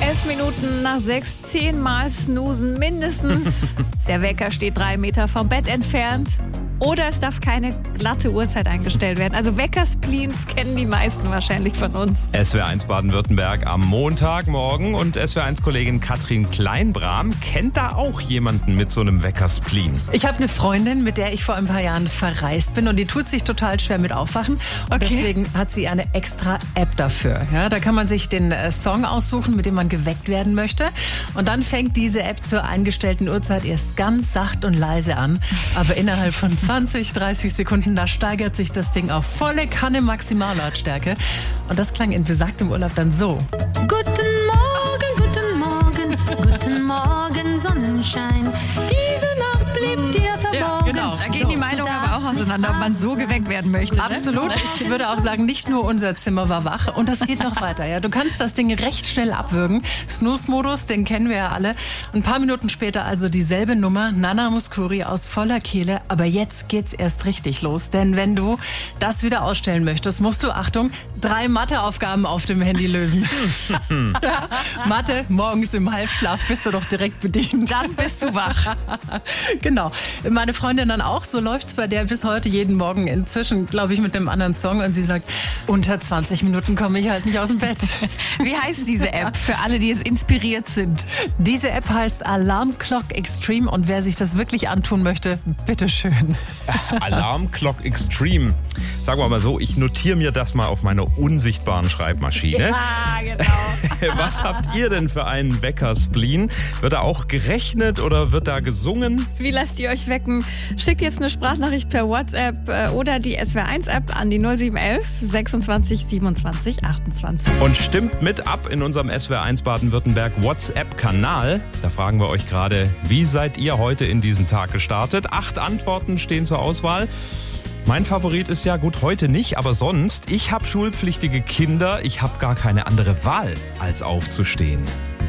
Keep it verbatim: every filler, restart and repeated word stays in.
Elf Minuten nach sechs, zehnmal snoosen mindestens. Der Wecker steht drei Meter vom Bett entfernt. Oder es darf keine glatte Uhrzeit eingestellt werden. Also Weckerspleens kennen die meisten wahrscheinlich von uns. S W R eins Baden-Württemberg am Montagmorgen und S W R eins Kollegin Katrin Kleinbram kennt da auch jemanden mit so einem Weckerspleen. Ich habe eine Freundin, mit der ich vor ein paar Jahren verreist bin und die tut sich total schwer mit Aufwachen. Und Okay. deswegen hat sie eine extra App dafür. Ja, da kann man sich den äh, Song aussuchen, mit dem man geweckt werden möchte. Und dann fängt diese App zur eingestellten Uhrzeit erst ganz sacht und leise an. Aber innerhalb von zwanzig, dreißig Sekunden, da steigert sich das Ding auf volle Kanne Maximallautstärke. Und das klang in besagtem Urlaub dann so. Guten Morgen, guten Morgen, guten Morgen, Sonnenschein. Diese Nacht blieb dir verborgen. Ja, genau. Da gehen die Meinungen aber auch auseinander, ob man so geweckt werden möchte. Ne? Absolut. Ich würde auch sagen, nicht nur unser Zimmer war wach. Und das geht noch weiter. Ja, du kannst das Ding recht schnell abwürgen. Snooze-Modus, den kennen wir ja alle. Ein paar Minuten später also dieselbe Nummer. Nana Mouskouri aus voller Kehle. Aber jetzt geht's erst richtig los. Denn wenn du das wieder ausstellen möchtest, musst du, Achtung, drei Matheaufgaben auf dem Handy lösen. Ja, Mathe, morgens im Halbschlaf bist du doch direkt bedient. Dann bist du wach. Genau. Meine Freundin dann auch. So läuft's bei der bis heute jeden Morgen. Inzwischen, glaube ich, mit einem anderen Song. Und sie sagt, unter zwanzig Minuten komme ich halt nicht aus dem Bett. Wie heißt diese App für alle, die jetzt inspiriert sind? Diese App heißt Alarm Clock Extreme. Und wer sich das wirklich antun möchte, bitteschön. Alarm Clock Extreme. Sagen wir mal so, ich notiere mir das mal auf meiner unsichtbaren Schreibmaschine. Ah, genau. Was habt ihr denn für einen Weckerspleen? Wird da auch gerechnet oder wird da gesungen? Wie lasst ihr euch wecken? Schickt jetzt eine Sprachnachricht per WhatsApp äh, oder die S W R eins App an die null sieben eins eins sechsundzwanzig siebenundzwanzig achtundzwanzig. Und stimmt mit ab in unserem S W R eins Baden-Württemberg WhatsApp-Kanal. Da fragen wir euch gerade, wie seid ihr heute in diesen Tag gestartet? Acht Antworten stehen zur Auswahl. Mein Favorit ist ja, gut, heute nicht, aber sonst, ich habe schulpflichtige Kinder, ich habe gar keine andere Wahl, als aufzustehen.